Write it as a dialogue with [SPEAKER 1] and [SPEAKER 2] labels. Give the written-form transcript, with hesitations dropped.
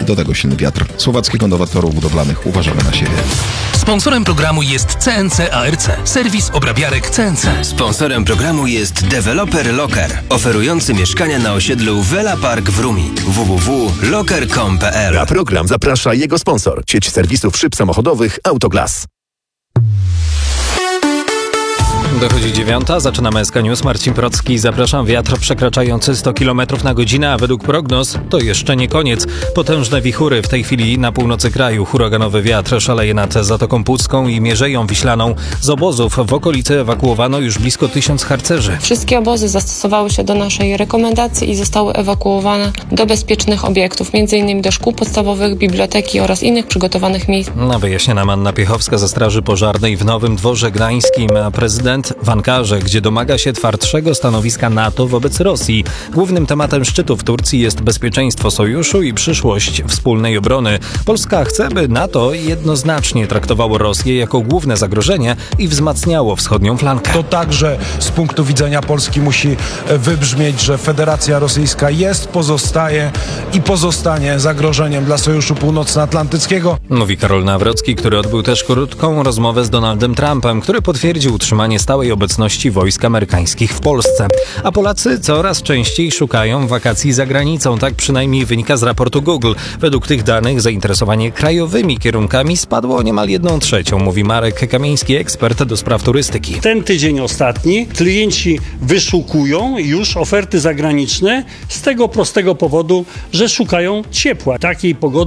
[SPEAKER 1] Do tego silny wiatr. Słowackiego Nowatorów Budowlanych. Uważamy na siebie.
[SPEAKER 2] Sponsorem programu jest CNC ARC, serwis obrabiarek CNC.
[SPEAKER 3] Sponsorem programu jest Developer Locker, oferujący mieszkania na osiedlu Vela Park w Rumi. www.locker.com.pl.
[SPEAKER 4] Na program zaprasza jego sponsor, sieć serwisów szyb samochodowych Autoglas.
[SPEAKER 5] Dochodzi 9:00, zaczynamy SK News. Marcin Procki, zapraszam. Wiatr przekraczający 100 km na godzinę, a według prognoz to jeszcze nie koniec. Potężne wichury w tej chwili na północy kraju. Huraganowy wiatr szaleje nad Zatoką Pucką i Mierzeją Wiślaną. Z obozów w okolicy ewakuowano już blisko 1000 harcerzy.
[SPEAKER 6] Wszystkie obozy zastosowały się do naszej rekomendacji i zostały ewakuowane do bezpiecznych obiektów, m.in. do szkół podstawowych, biblioteki oraz innych przygotowanych miejsc.
[SPEAKER 5] Wyjaśnia nam Anna Piechowska ze Straży Pożarnej w Nowym Dworze Gdańskim. Prezydent w Ankarze, gdzie domaga się twardszego stanowiska NATO wobec Rosji. Głównym tematem szczytu w Turcji jest bezpieczeństwo sojuszu i przyszłość wspólnej obrony. Polska chce, by NATO jednoznacznie traktowało Rosję jako główne zagrożenie i wzmacniało wschodnią flankę.
[SPEAKER 7] To także z punktu widzenia Polski musi wybrzmieć, że Federacja Rosyjska jest, pozostaje i pozostanie zagrożeniem dla Sojuszu Północnoatlantyckiego.
[SPEAKER 5] Mówi Karol Nawrocki, który odbył też krótką rozmowę z Donaldem Trumpem, który potwierdził utrzymanie stałej obecności wojsk amerykańskich w Polsce. A Polacy coraz częściej szukają wakacji za granicą. Tak przynajmniej wynika z raportu Google. Według tych danych zainteresowanie krajowymi kierunkami spadło o niemal 1/3, mówi Marek Kamiński, ekspert do spraw turystyki.
[SPEAKER 8] Ten tydzień ostatni klienci wyszukują już oferty zagraniczne z tego prostego powodu, że szukają ciepła. Takiej pogody